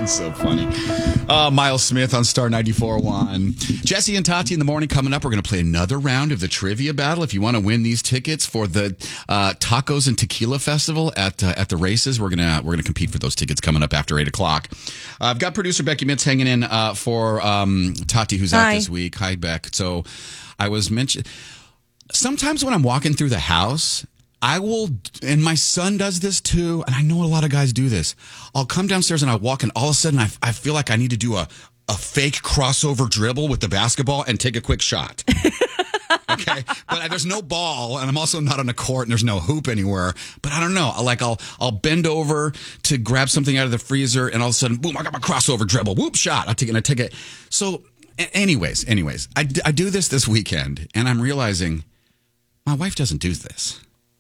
So funny. Miles Smith on Star 94.1. Jesse and Tati in the morning coming up. We're going to play another round of the trivia battle. If you want to win these tickets for the Tacos and Tequila Festival at the races, we're gonna compete for those tickets coming up after 8 o'clock. I've got producer Becky Mitz hanging in for Tati, who's out this week. Hi, Beck. So I was mentioning sometimes when I'm walking through the house, I will, and my son does this too, and I know a lot of guys do this. I'll come downstairs and I walk, and all of a sudden I feel like I need to do a fake crossover dribble with the basketball and take a quick shot. Okay, but there's no ball, and I'm also not on a court, and there's no hoop anywhere. But I don't know. I'll bend over to grab something out of the freezer, and all of a sudden, boom! I got my crossover dribble. Whoop! Shot. I take it. So, anyways, I do this weekend, and I'm realizing my wife doesn't do this.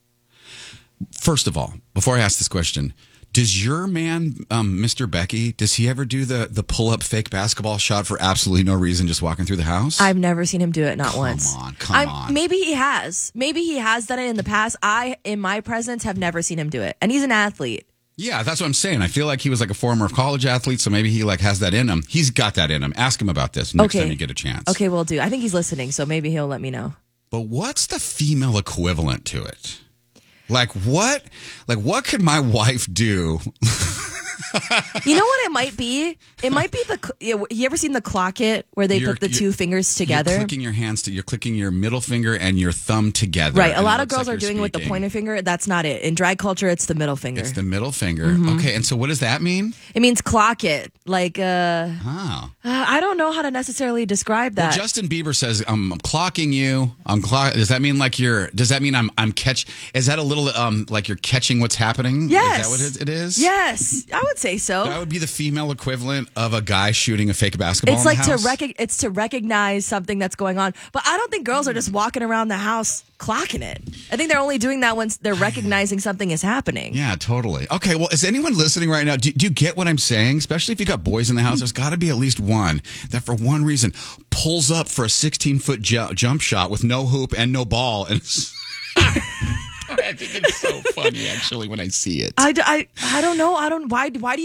First of all, before I ask this question, does your man, Mr. Becky, does he ever do the pull-up fake basketball shot for absolutely no reason, just walking through the house? I've never seen him do it, not once. Come on. Maybe he has. Maybe he has done it in the past. I, in my presence, have never seen him do it. And he's an athlete. Yeah, that's what I'm saying. I feel like he was like a former college athlete, so maybe he has that in him. He's got that in him. Ask him about this next time you get a chance. Okay, will do. I think he's listening, so maybe he'll let me know. But what's the female equivalent to it? Like what could my wife do? You know what it might be? It might be you ever seen the clock it where they put the two fingers together? You're clicking your hands you're clicking your middle finger and your thumb together. Right. A lot of girls are doing it with the pointer finger. That's not it. In drag culture, it's the middle finger. It's the middle finger. Mm-hmm. Okay. And so what does that mean? It means clock it. Like, I don't know how to necessarily describe that. Well, Justin Bieber says, I'm clocking you. Does that mean I'm catch? Is that a little like you're catching what's happening? Yes. Is that what it is? Yes. I would say so. That would be the female equivalent of a guy shooting a fake basketball. It's in like the house. it's to recognize something that's going on. But I don't think girls are just walking around the house clocking it. I think they're only doing that once they're recognizing something is happening. Yeah, totally. Okay, well, is anyone listening right now? Do you get what I'm saying? Especially if you got boys in the house, there's got to be at least one that for one reason pulls up for a 16-foot jump shot with no hoop and no ball. And I think it's so funny, actually, when I see it. I don't know. Why do you